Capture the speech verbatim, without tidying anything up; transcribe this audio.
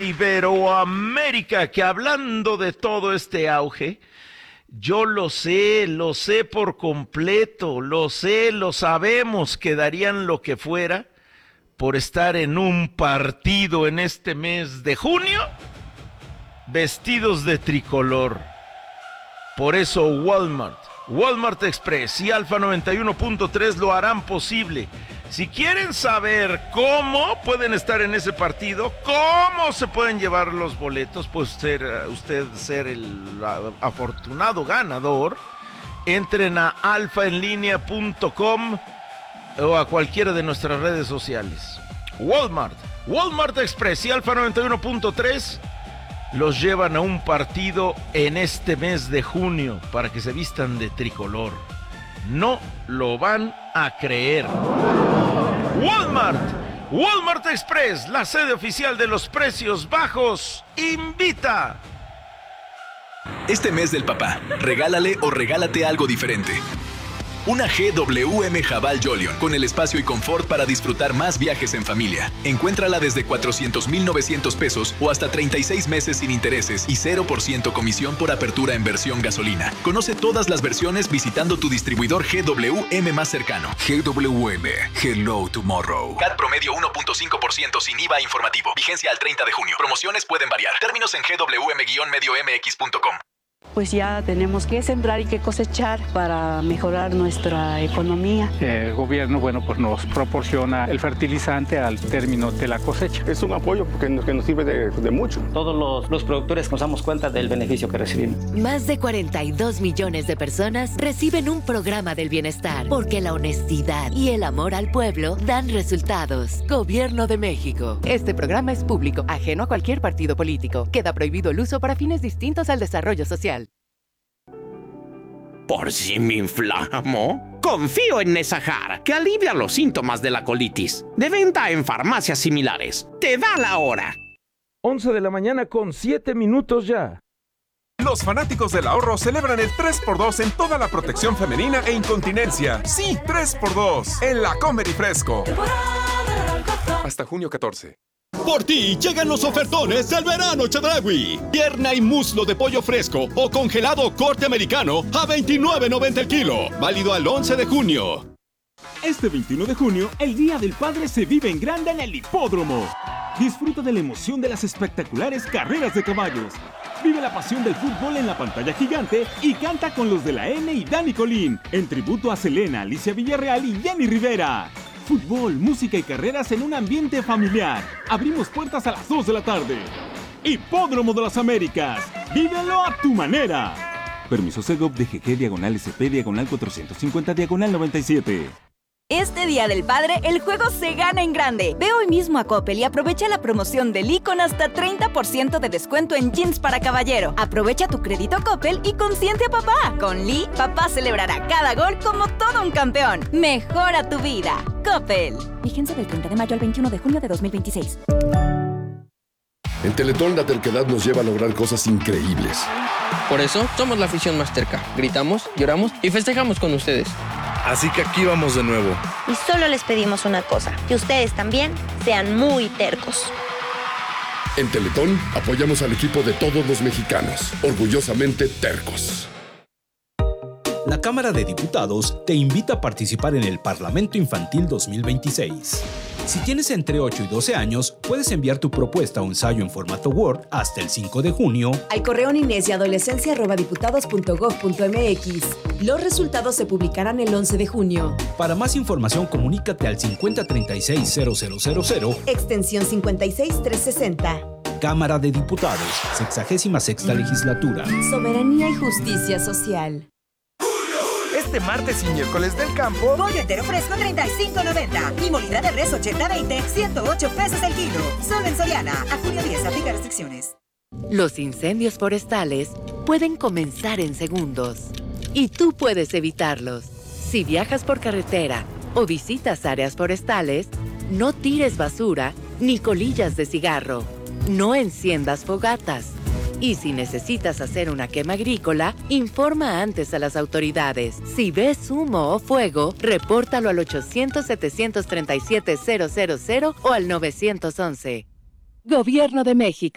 Iberoamérica, que hablando de todo este auge, yo lo sé, lo sé por completo, lo sé, lo sabemos que darían lo que fuera por estar en un partido en este mes de junio, vestidos de tricolor. Por eso Walmart, Walmart Express y Alfa noventa y uno punto tres lo harán posible. Si quieren saber cómo pueden estar en ese partido, cómo se pueden llevar los boletos, pues ser, usted ser el afortunado ganador, entren a alfa en línea punto com o a cualquiera de nuestras redes sociales. Walmart, Walmart Express y Alfa noventa y uno punto tres los llevan a un partido en este mes de junio para que se vistan de tricolor. No lo van a creer. Walmart, Walmart Express, la sede oficial de los precios bajos, invita. Este mes del papá, regálale o regálate algo diferente. Una G W M Haval Jolion con el espacio y confort para disfrutar más viajes en familia. Encuéntrala desde cuatrocientos mil novecientos pesos o hasta treinta y seis meses sin intereses y cero por ciento comisión por apertura en versión gasolina. Conoce todas las versiones visitando tu distribuidor G W M más cercano. G W M, Hello Tomorrow. C A T promedio uno punto cinco por ciento sin I V A informativo. Vigencia al treinta de junio. Promociones pueden variar. Términos en G W M medio M X punto com. Pues ya tenemos que sembrar y que cosechar para mejorar nuestra economía. El gobierno, bueno, pues nos proporciona el fertilizante al término de la cosecha. Es un apoyo porque nos, que nos sirve de, de mucho. Todos los, los productores nos damos cuenta del beneficio que recibimos. Más de cuarenta y dos millones de personas reciben un programa del bienestar porque la honestidad y el amor al pueblo dan resultados. Gobierno de México. Este programa es público, ajeno a cualquier partido político. Queda prohibido el uso para fines distintos al desarrollo social. ¿Por si me inflamo? Confío en Nesahar, que alivia los síntomas de la colitis. De venta en farmacias similares. Te da la hora. once de la mañana con siete minutos ya. Los fanáticos del ahorro celebran el tres por dos en toda la protección femenina e incontinencia. Sí, tres por dos en La Comer y Fresco. Hasta junio catorce. Por ti llegan los ofertones del verano Chedraui. Pierna y muslo de pollo fresco o congelado corte americano a veintinueve noventa el kilo. Válido al once de junio. Este veintiuno de junio, el Día del Padre se vive en grande en el Hipódromo. Disfruta de la emoción de las espectaculares carreras de caballos. Vive la pasión del fútbol en la pantalla gigante y canta con los de la M y Dani Colín, en tributo a Selena, Alicia Villarreal y Jenny Rivera. Fútbol, música y carreras en un ambiente familiar. Abrimos puertas a las dos de la tarde. Hipódromo de las Américas. Vívelo a tu manera. Permiso Segov de G G diagonal S P diagonal cuatrocientos cincuenta diagonal noventa y siete. Este Día del Padre, el juego se gana en grande. Ve hoy mismo a Coppel y aprovecha la promoción de Lee con hasta treinta por ciento de descuento en jeans para caballero. Aprovecha tu crédito Coppel y consiente a papá. Con Lee, papá celebrará cada gol como todo un campeón. Mejora tu vida. Coppel. Vigencia del treinta de mayo al veintiuno de junio de dos mil veintiséis. En Teletón la terquedad nos lleva a lograr cosas increíbles. Por eso somos la afición más terca. Gritamos, lloramos y festejamos con ustedes. Así que aquí vamos de nuevo. Y solo les pedimos una cosa, que ustedes también sean muy tercos. En Teletón apoyamos al equipo de todos los mexicanos, orgullosamente tercos. La Cámara de Diputados te invita a participar en el Parlamento Infantil dos mil veintiséis. Si tienes entre ocho y doce años, puedes enviar tu propuesta o ensayo en formato Word hasta el cinco de junio al correo niñez y adolescencia arroba diputados punto gob punto mx. Los resultados se publicarán el once de junio. Para más información, comunícate al cincuenta treinta y seis cero cero cero cero, extensión cincuenta y seis trescientos sesenta. Cámara de Diputados, sexagésima sexta legislatura. Soberanía y justicia social. Este martes y miércoles del campo, pollo entero fresco treinta y cinco noventa y molida de res ochenta veinte, ciento ocho pesos el kilo. Solo en Soriana. A junio diez, aplica restricciones. Los incendios forestales pueden comenzar en segundos y tú puedes evitarlos. Si viajas por carretera o visitas áreas forestales, no tires basura ni colillas de cigarro. No enciendas fogatas. Y si necesitas hacer una quema agrícola, informa antes a las autoridades. Si ves humo o fuego, repórtalo al ochocientos, setecientos treinta y siete, cero cero cero o al nueve once. Gobierno de México.